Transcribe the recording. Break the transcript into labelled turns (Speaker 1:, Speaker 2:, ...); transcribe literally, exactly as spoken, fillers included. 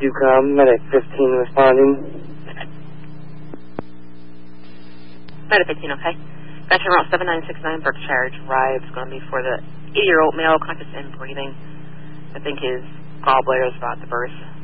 Speaker 1: Ducom, Medic fifteen responding.
Speaker 2: Medic fifteen, okay. Gotcha, route seven nine six nine Berkshire Drive. It's going to be for the eighty-year-old male, conscious and breathing. I think his gallbladder is about to burst.